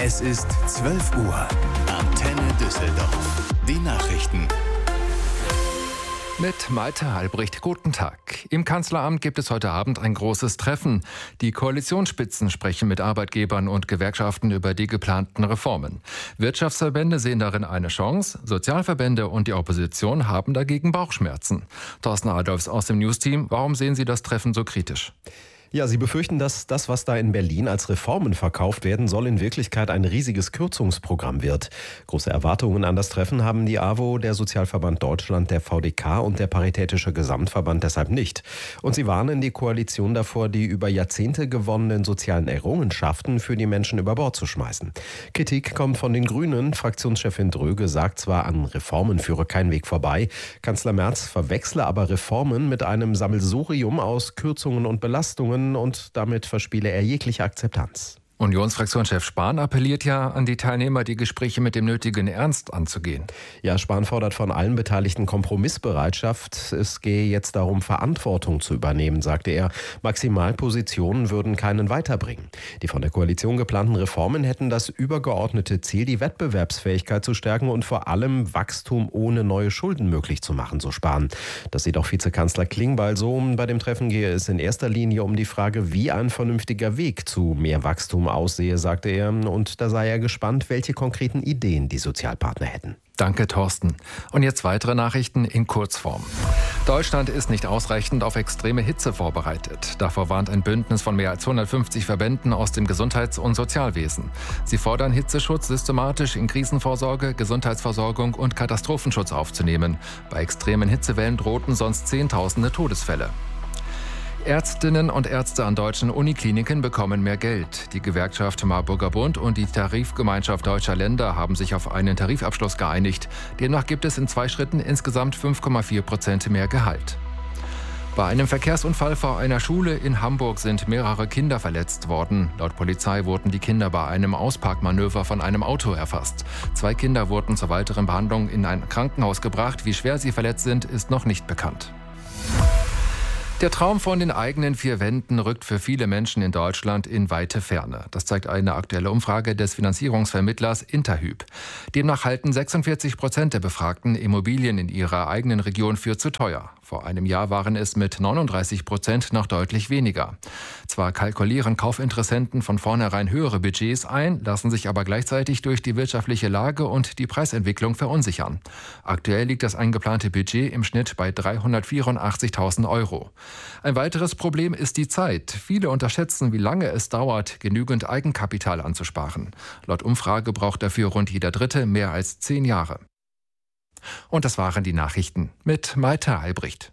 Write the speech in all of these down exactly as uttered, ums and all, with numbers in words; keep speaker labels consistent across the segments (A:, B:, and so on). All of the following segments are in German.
A: Es ist zwölf Uhr. Antenne Düsseldorf. Die Nachrichten.
B: Mit Malte Halbricht, guten Tag. Im Kanzleramt gibt es heute Abend ein großes Treffen. Die Koalitionsspitzen sprechen mit Arbeitgebern und Gewerkschaften über die geplanten Reformen. Wirtschaftsverbände sehen darin eine Chance, Sozialverbände und die Opposition haben dagegen Bauchschmerzen. Thorsten Adolfs aus dem Newsteam, warum sehen Sie das Treffen so kritisch?
C: Ja, Sie befürchten, dass das, was da in Berlin als Reformen verkauft werden soll, in Wirklichkeit ein riesiges Kürzungsprogramm wird. Große Erwartungen an das Treffen haben die A W O, der Sozialverband Deutschland, der V D K und der Paritätische Gesamtverband deshalb nicht. Und sie warnen die Koalition davor, die über Jahrzehnte gewonnenen sozialen Errungenschaften für die Menschen über Bord zu schmeißen. Kritik kommt von den Grünen. Fraktionschefin Dröge sagt zwar, an Reformen führe kein Weg vorbei. Kanzler Merz verwechsle aber Reformen mit einem Sammelsurium aus Kürzungen und Belastungen, und damit verspiele er jegliche Akzeptanz.
B: Unionsfraktionschef Spahn appelliert ja an die Teilnehmer, die Gespräche mit dem nötigen Ernst anzugehen.
C: Ja, Spahn fordert von allen Beteiligten Kompromissbereitschaft. Es gehe jetzt darum, Verantwortung zu übernehmen, sagte er. Maximalpositionen würden keinen weiterbringen. Die von der Koalition geplanten Reformen hätten das übergeordnete Ziel, die Wettbewerbsfähigkeit zu stärken und vor allem Wachstum ohne neue Schulden möglich zu machen, so Spahn. Das sieht auch Vizekanzler Klingbeil so. Bei dem Treffen gehe es in erster Linie um die Frage, wie ein vernünftiger Weg zu mehr Wachstum aussehe, sagte er, und da sei er gespannt, welche konkreten Ideen die Sozialpartner hätten.
B: Danke, Thorsten. Und jetzt weitere Nachrichten in Kurzform. Deutschland ist nicht ausreichend auf extreme Hitze vorbereitet. Davor warnt ein Bündnis von mehr als hundertfünfzig Verbänden aus dem Gesundheits- und Sozialwesen. Sie fordern, Hitzeschutz systematisch in Krisenvorsorge, Gesundheitsversorgung und Katastrophenschutz aufzunehmen. Bei extremen Hitzewellen drohten sonst Zehntausende Todesfälle. Ärztinnen und Ärzte an deutschen Unikliniken bekommen mehr Geld. Die Gewerkschaft Marburger Bund und die Tarifgemeinschaft deutscher Länder haben sich auf einen Tarifabschluss geeinigt. Demnach gibt es in zwei Schritten insgesamt fünf Komma vier Prozent mehr Gehalt. Bei einem Verkehrsunfall vor einer Schule in Hamburg sind mehrere Kinder verletzt worden. Laut Polizei wurden die Kinder bei einem Ausparkmanöver von einem Auto erfasst. Zwei Kinder wurden zur weiteren Behandlung in ein Krankenhaus gebracht. Wie schwer sie verletzt sind, ist noch nicht bekannt. Der Traum von den eigenen vier Wänden rückt für viele Menschen in Deutschland in weite Ferne. Das zeigt eine aktuelle Umfrage des Finanzierungsvermittlers Interhyp. Demnach halten sechsundvierzig Prozent der Befragten Immobilien in ihrer eigenen Region für zu teuer. Vor einem Jahr waren es mit neununddreißig Prozent noch deutlich weniger. Zwar kalkulieren Kaufinteressenten von vornherein höhere Budgets ein, lassen sich aber gleichzeitig durch die wirtschaftliche Lage und die Preisentwicklung verunsichern. Aktuell liegt das eingeplante Budget im Schnitt bei dreihundertvierundachtzigtausend Euro. Ein weiteres Problem ist die Zeit. Viele unterschätzen, wie lange es dauert, genügend Eigenkapital anzusparen. Laut Umfrage braucht dafür rund jeder Dritte mehr als zehn Jahre. Und das waren die Nachrichten mit Malte Halbricht.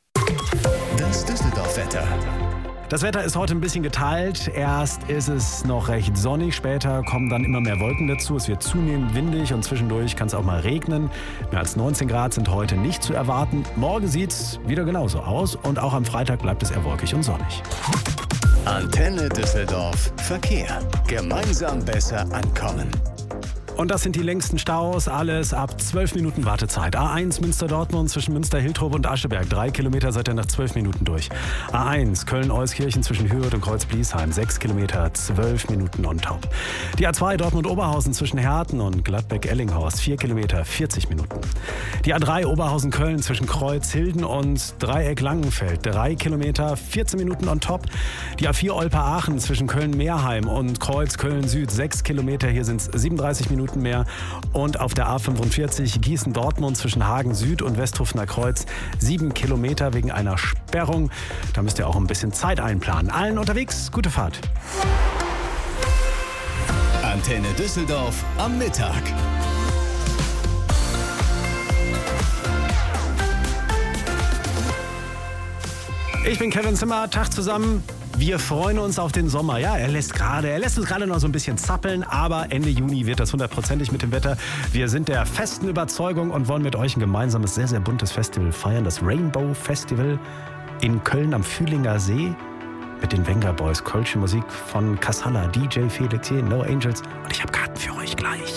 A: Das Düsseldorf-Wetter.
D: Das Wetter ist heute ein bisschen geteilt. Erst ist es noch recht sonnig, später kommen dann immer mehr Wolken dazu. Es wird zunehmend windig und zwischendurch kann es auch mal regnen. Mehr als neunzehn Grad sind heute nicht zu erwarten. Morgen sieht es wieder genauso aus und auch am Freitag bleibt es eher wolkig und sonnig.
A: Antenne Düsseldorf Verkehr. Gemeinsam besser ankommen.
D: Und das sind die längsten Staus, alles ab zwölf Minuten Wartezeit. A eins Münster-Dortmund zwischen Münster-Hiltrop und Ascheberg, drei Kilometer seid ihr nach zwölf Minuten durch. A eins Köln-Euskirchen zwischen Hürth und Kreuz-Bliesheim, sechs Kilometer, zwölf Minuten on top. Die A zwei Dortmund-Oberhausen zwischen Herten und Gladbeck-Ellinghorst, vier Kilometer, vierzig Minuten. Die A drei Oberhausen-Köln zwischen Kreuz-Hilden und Dreieck-Langenfeld, drei Kilometer, vierzehn Minuten on top. Die A vier Olpe-Aachen zwischen Köln-Meerheim und Kreuz-Köln-Süd, sechs Kilometer, hier sind es siebenunddreißig Minuten mehr. Und auf der A fünfundvierzig Gießen-Dortmund zwischen Hagen Süd und Westhofener Kreuz sieben Kilometer wegen einer Sperrung. Da müsst ihr auch ein bisschen Zeit einplanen. Allen unterwegs, gute Fahrt.
A: Antenne Düsseldorf am Mittag.
D: Ich bin Kevin Zimmer, Tag zusammen. Wir freuen uns auf den Sommer. Ja, er lässt gerade, er lässt uns gerade noch so ein bisschen zappeln, aber Ende Juni wird das hundertprozentig mit dem Wetter. Wir sind der festen Überzeugung und wollen mit euch ein gemeinsames, sehr, sehr buntes Festival feiern. Das Rainbow Festival in Köln am Fühlinger See mit den Venga Boys. Kölsche Musik von Kassala, D J Felix hier, No Angels. Und ich habe Karten für euch gleich.